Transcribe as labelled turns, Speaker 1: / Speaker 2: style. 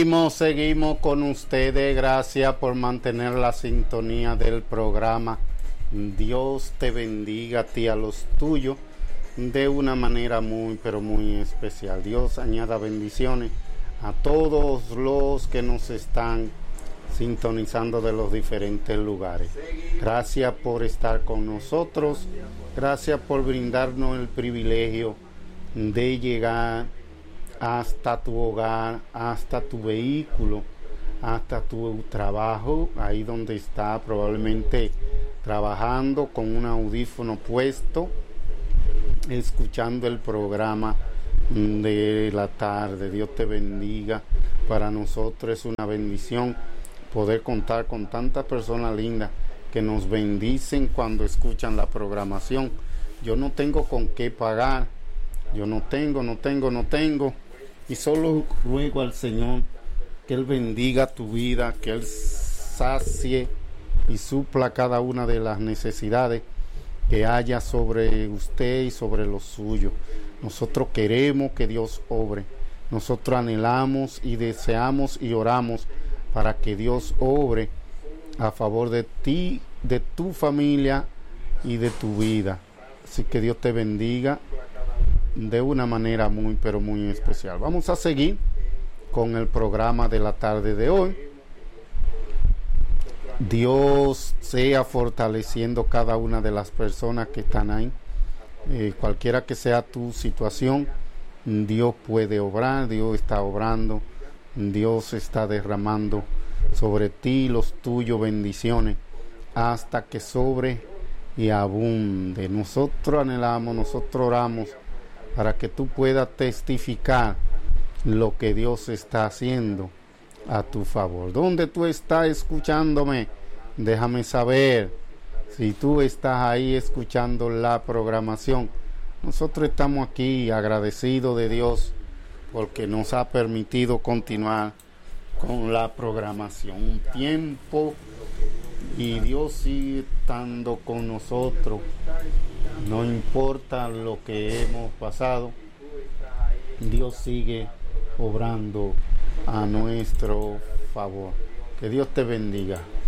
Speaker 1: Seguimos con ustedes. Gracias por mantener la sintonía del programa. Dios te bendiga a ti, a los tuyos, de una manera muy, pero muy especial. Dios añada bendiciones a todos los que nos están sintonizando de los diferentes lugares. Gracias por estar con nosotros. Gracias por brindarnos el privilegio de llegar hasta tu hogar, hasta tu vehículo, hasta tu trabajo, ahí donde está probablemente trabajando con un audífono puesto, escuchando el programa de la tarde. Dios te bendiga. Para nosotros es una bendición poder contar con tantas personas lindas que nos bendicen cuando escuchan la programación. Yo no tengo con qué pagar, yo no tengo, y solo ruego al Señor que Él bendiga tu vida, que Él sacie y supla cada una de las necesidades que haya sobre usted y sobre los suyos. Nosotros queremos que Dios obre, nosotros anhelamos y deseamos y oramos para que Dios obre a favor de ti, de tu familia y de tu vida. Así que Dios te bendiga de una manera muy, pero muy especial. Vamos a seguir con el programa de la tarde de hoy. Dios sea fortaleciendo cada una de las personas que están ahí. Cualquiera que sea tu situación, Dios puede obrar, Dios está obrando, Dios está derramando sobre ti, los tuyos, bendiciones, hasta que sobre y abunde. Nosotros anhelamos, nosotros oramos para que tú puedas testificar lo que Dios está haciendo a tu favor. ¿Dónde tú estás escuchándome? Déjame saber. Si tú estás ahí escuchando la programación, nosotros estamos aquí agradecidos de Dios porque nos ha permitido continuar con la programación un tiempo, y Dios sigue estando con nosotros. No importa lo que hemos pasado, Dios sigue obrando a nuestro favor. Que Dios te bendiga.